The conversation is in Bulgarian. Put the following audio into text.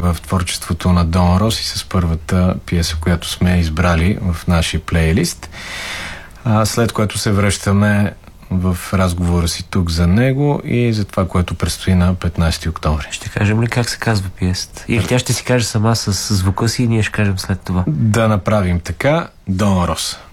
в творчеството на Дон Роси с първата пиеса, която сме избрали в нашия плейлист. След което се връщаме в разговора си тук за него и за това, което предстои на 15 октомври. Ще кажем ли как се казва пиесата? Или тя ще си каже сама с звука си и ние ще кажем след това? Да направим така. Дон Рос.